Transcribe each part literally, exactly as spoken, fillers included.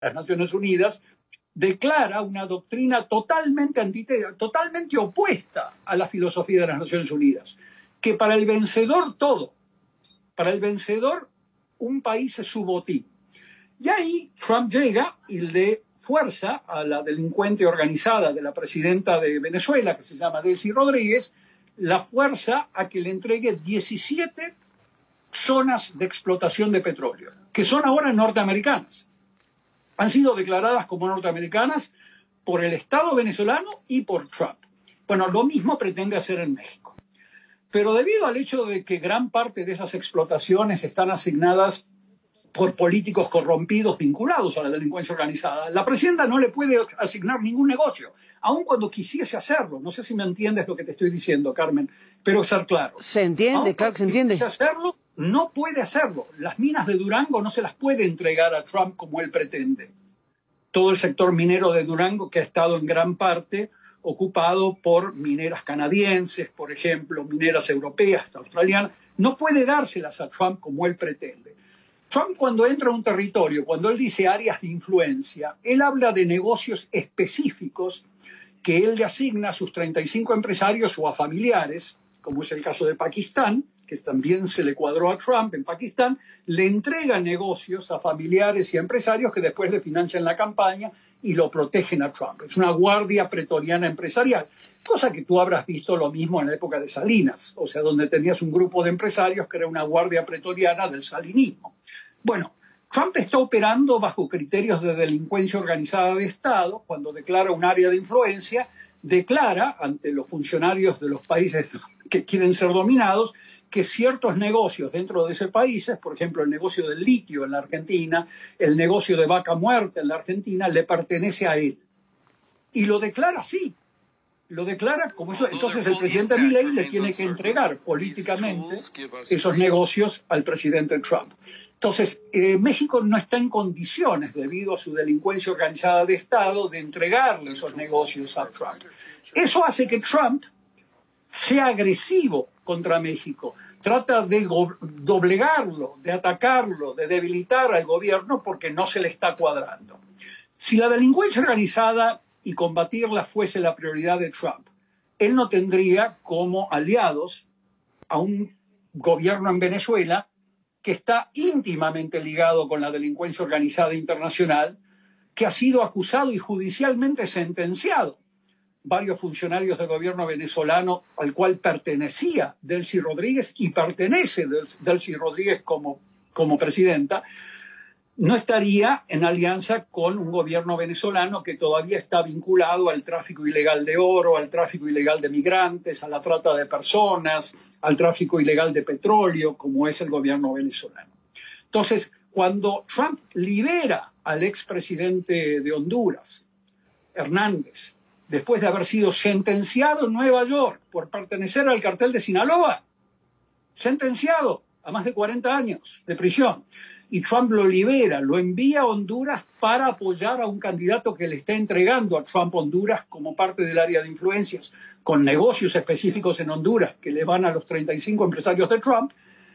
las Naciones Unidas, declara una doctrina totalmente, antite- totalmente opuesta a la filosofía de las Naciones Unidas, que para el vencedor todo, para el vencedor un país es su botín. Y ahí Trump llega y le fuerza a la delincuente organizada de la presidenta de Venezuela, que se llama Delcy Rodríguez, la fuerza a que le entregue diecisiete zonas de explotación de petróleo, que son ahora norteamericanas. Han sido declaradas como norteamericanas por el Estado venezolano y por Trump. Bueno, lo mismo pretende hacer en México. Pero debido al hecho de que gran parte de esas explotaciones están asignadas por políticos corrompidos vinculados a la delincuencia organizada, la presidenta no le puede asignar ningún negocio, aun cuando quisiese hacerlo. No sé si me entiendes lo que te estoy diciendo, Carmen, pero ser claro. Se entiende, Aun claro que se entiende. Si hacerlo, no puede hacerlo. Las minas de Durango no se las puede entregar a Trump como él pretende. Todo el sector minero de Durango, que ha estado en gran parte ocupado por mineras canadienses, por ejemplo, mineras europeas, australianas, no puede dárselas a Trump como él pretende. Trump, cuando entra a un territorio, cuando él dice áreas de influencia, él habla de negocios específicos que él le asigna a sus treinta y cinco empresarios o a familiares, como es el caso de Pakistán, que también se le cuadró a Trump en Pakistán, le entrega negocios a familiares y a empresarios que después le financian la campaña y lo protegen a Trump. Es una guardia pretoriana empresarial, cosa que tú habrás visto lo mismo en la época de Salinas, o sea, donde tenías un grupo de empresarios que era una guardia pretoriana del salinismo. Bueno, Trump está operando bajo criterios de delincuencia organizada de Estado. Cuando declara un área de influencia, declara ante los funcionarios de los países que quieren ser dominados que ciertos negocios dentro de ese país, por ejemplo, el negocio del litio en la Argentina, el negocio de vaca muerta en la Argentina, le pertenece a él. Y lo declara así. Lo declara como eso. Entonces el presidente Milei le tiene que entregar políticamente esos negocios al presidente Trump. Entonces, eh, México no está en condiciones, debido a su delincuencia organizada de Estado, de entregarle esos negocios a Trump. Eso hace que Trump sea agresivo contra México. Trata de doblegarlo, de atacarlo, de debilitar al gobierno porque no se le está cuadrando. Si la delincuencia organizada y combatirla fuese la prioridad de Trump, él no tendría como aliados a un gobierno en Venezuela que está íntimamente ligado con la delincuencia organizada internacional, que ha sido acusado y judicialmente sentenciado. Varios funcionarios del gobierno venezolano al cual pertenecía Delcy Rodríguez y pertenece Delcy Rodríguez como, como presidenta, no estaría en alianza con un gobierno venezolano que todavía está vinculado al tráfico ilegal de oro, al tráfico ilegal de migrantes, a la trata de personas, al tráfico ilegal de petróleo, como es el gobierno venezolano. Entonces, cuando Trump libera al expresidente de Honduras, Hernández, después de haber sido sentenciado en Nueva York por pertenecer al cartel de Sinaloa, sentenciado a más de cuarenta años de prisión, y Trump lo libera, lo envía a Honduras para apoyar a un candidato que le está entregando a Trump Honduras como parte del área de influencias, con negocios específicos en Honduras que le van a los treinta y cinco empresarios de Trump.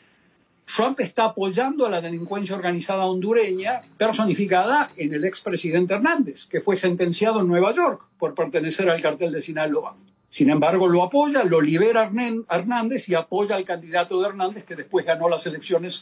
Trump está apoyando a la delincuencia organizada hondureña personificada en el expresidente Hernández, que fue sentenciado en Nueva York por pertenecer al cartel de Sinaloa. Sin embargo, lo apoya, lo libera Hernández y apoya al candidato de Hernández, que después ganó las elecciones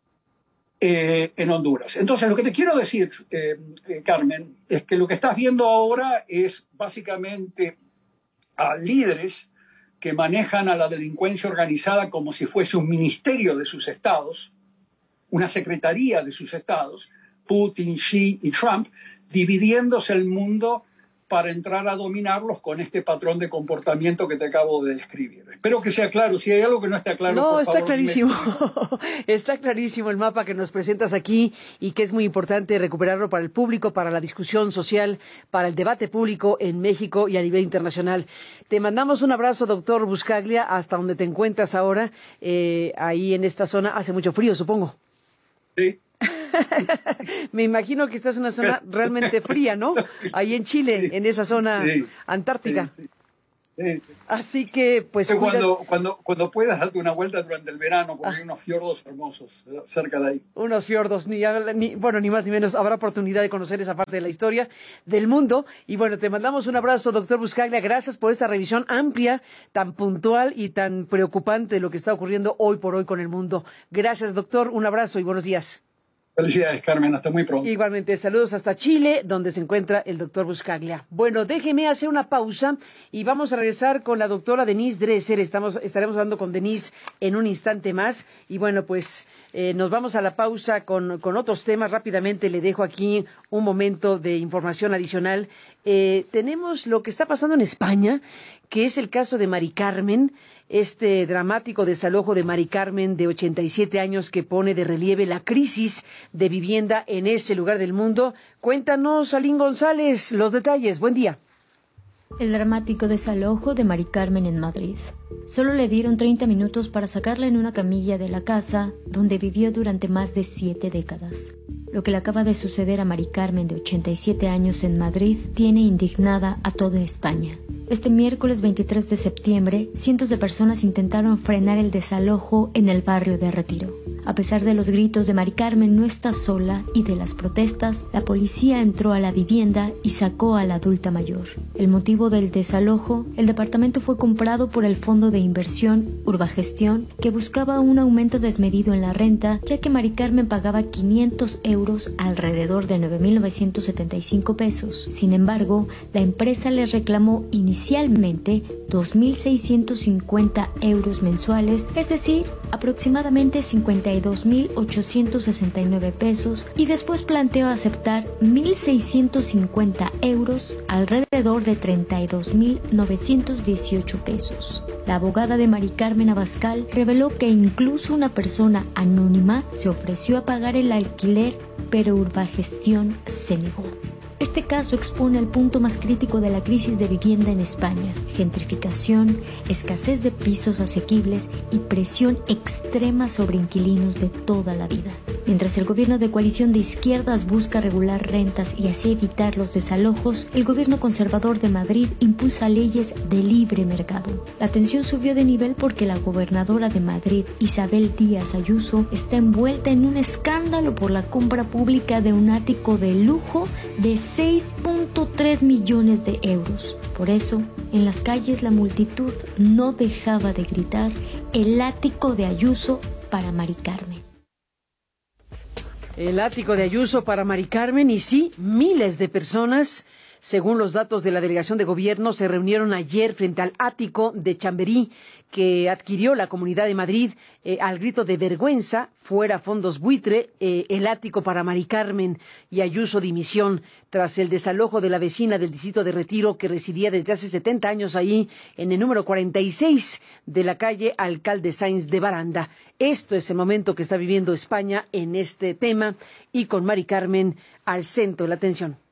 Eh, en Honduras. Entonces, lo que te quiero decir, eh, eh, Carmen, es que lo que estás viendo ahora es básicamente a líderes que manejan a la delincuencia organizada como si fuese un ministerio de sus estados, una secretaría de sus estados, Putin, Xi y Trump, dividiéndose el mundo para entrar a dominarlos con este patrón de comportamiento que te acabo de describir. Espero que sea claro. Si hay algo que no está claro, no, por está favor, clarísimo. dime. Está clarísimo el mapa que nos presentas aquí y que es muy importante recuperarlo para el público, para la discusión social, para el debate público en México y a nivel internacional. Te mandamos un abrazo, doctor Buscaglia, hasta donde te encuentras ahora, eh, ahí en esta zona. Hace mucho frío, supongo. Sí. Me imagino que esta es una zona realmente fría, ¿no? Ahí en Chile, sí, en esa zona sí, antártica. Sí, sí. Sí. Así que, pues... Cuida... Cuando, cuando, cuando puedas, darte una vuelta durante el verano, porque ah. hay unos fiordos hermosos cerca de ahí. Unos fiordos, ni, ni, bueno, ni más ni menos. Habrá oportunidad de conocer esa parte de la historia del mundo. Y bueno, te mandamos un abrazo, doctor Buscaglia. Gracias por esta revisión amplia, tan puntual y tan preocupante de lo que está ocurriendo hoy por hoy con el mundo. Gracias, doctor. Un abrazo y buenos días. Felicidades, Carmen. Hasta muy pronto. Igualmente, saludos hasta Chile, donde se encuentra el doctor Buscaglia. Bueno, déjeme hacer una pausa y vamos a regresar con la doctora Denise Dresser. Estamos, estaremos hablando con Denise en un instante más. Y bueno, pues eh, nos vamos a la pausa con, con otros temas. Rápidamente le dejo aquí un momento de información adicional. Eh, tenemos lo que está pasando en España, que es el caso de Mari Carmen. Este dramático desalojo de Mari Carmen, de ochenta y siete años, que pone de relieve la crisis de vivienda en ese lugar del mundo. Cuéntanos, Aline González, los detalles. Buen día. El dramático desalojo de Mari Carmen en Madrid. Solo le dieron treinta minutos para sacarla en una camilla de la casa donde vivió durante más de siete décadas. Lo que le acaba de suceder a Mari Carmen, de ochenta y siete años, en Madrid, tiene indignada a toda España. Este miércoles veintitrés de septiembre, cientos de personas intentaron frenar el desalojo en el barrio de Retiro. A pesar de los gritos de Mari Carmen no está sola y de las protestas, la policía entró a la vivienda y sacó a la adulta mayor. El motivo del desalojo: el departamento fue comprado por el fondo de inversión Urbagestión, que buscaba un aumento desmedido en la renta, ya que Mari Carmen pagaba quinientos euros, alrededor de nueve mil novecientos setenta y cinco pesos. Sin embargo, la empresa les reclamó inicialmente dos mil seiscientos cincuenta euros mensuales, es decir, aproximadamente cincuenta y dos mil ochocientos sesenta y nueve pesos, y después planteó aceptar mil seiscientos cincuenta euros, alrededor de treinta y dos mil novecientos dieciocho pesos. La abogada de Mari Carmen Abascal reveló que incluso una persona anónima se ofreció a pagar el alquiler, pero Urbagestión se negó. Este caso expone el punto más crítico de la crisis de vivienda en España: gentrificación, escasez de pisos asequibles y presión extrema sobre inquilinos de toda la vida. Mientras el gobierno de coalición de izquierdas busca regular rentas y así evitar los desalojos, el gobierno conservador de Madrid impulsa leyes de libre mercado. La tensión subió de nivel porque la gobernadora de Madrid, Isabel Díaz Ayuso, está envuelta en un escándalo por la compra pública de un ático de lujo de seis punto tres millones de euros. Por eso, en las calles la multitud no dejaba de gritar: el ático de Ayuso para Mari Carmen. El ático de Ayuso para Mari Carmen. Y sí, miles de personas, según los datos de la Delegación de Gobierno, se reunieron ayer frente al ático de Chamberí que adquirió la Comunidad de Madrid eh, al grito de vergüenza, fuera fondos buitre, eh, el ático para Mari Carmen y Ayuso dimisión, tras el desalojo de la vecina del distrito de Retiro, que residía desde hace setenta años ahí en el número cuarenta y seis de la calle Alcalde Sáenz de Baranda. Esto es el momento que está viviendo España en este tema, y con Mari Carmen al centro de la atención.